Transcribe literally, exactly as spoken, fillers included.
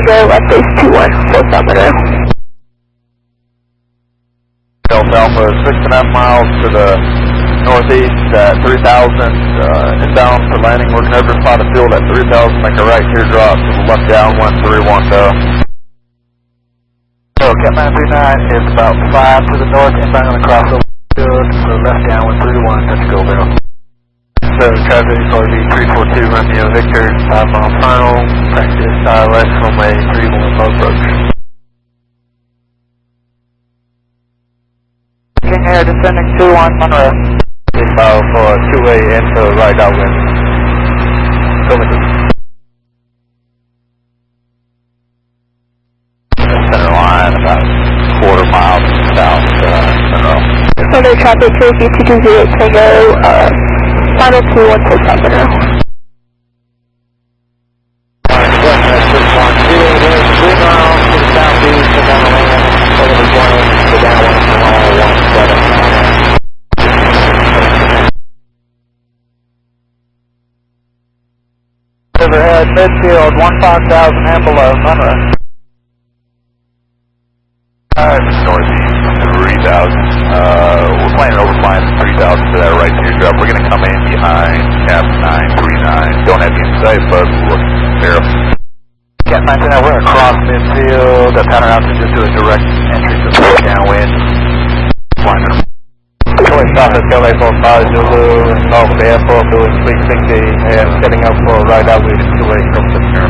Tango, left base two one, full stop Monroe. Delta Alpha, six and a half miles to the northeast at three thousand, uh, inbound for landing. We're going to over spot a field at three thousand, make a right teardrop to the left downwind, three one go. So, Cat nine three nine is about five to the north, inbound across the field, to the left downwind, three one, touch go there. So, traffic will be three four two Romeo Victor, five mile final, practice I L S runway three one low approach. King Air descending two one Monroe. This file for two way into right downwind. Affirmative. Center line about quarter mile south, uh, Monroe. Monroe traffic, Cherokee two two zero Tango, uh, final two one, full stop Monroe. Overhead, midfield, one five thousand and below, Monroe. Alright, northeast, three thousand. Uh, we're planning overflying three thousand to that right teardrop. We're going to come in behind Cap nine three nine. Don't have you in sight, but we're careful. Cap nine three nine, we're going to cross midfield. The pattern out to just do a direct entry to the downwind. Flying them. Choice South is L A four five Zulu, and off the airport doing three sixty and setting up for right outwind two way from the turn.